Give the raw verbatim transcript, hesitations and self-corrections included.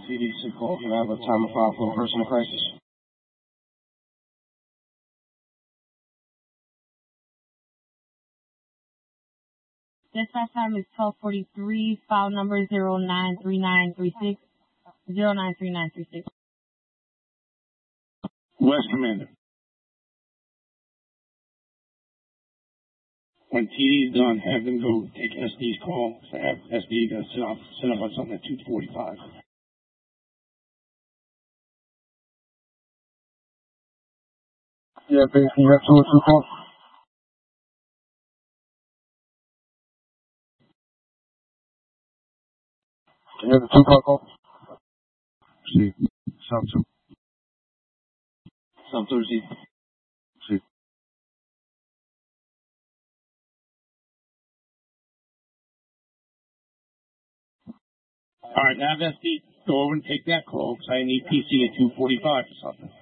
T D sick call. Can I have a time of file for a person in crisis? Dispatch time is twelve forty-three. File number zero nine three nine three six. zero nine three nine three six. West Commander. When T D's done, have them go take S D's call. So have S D go sit up, sit up on something at two forty-five. Yeah, baby, can you have two or two call? Can you have the two call call? Sí. Sub two. Sub two, sí. Sí. All right, now have S D go over and take that call because I need P C at two forty-five or something.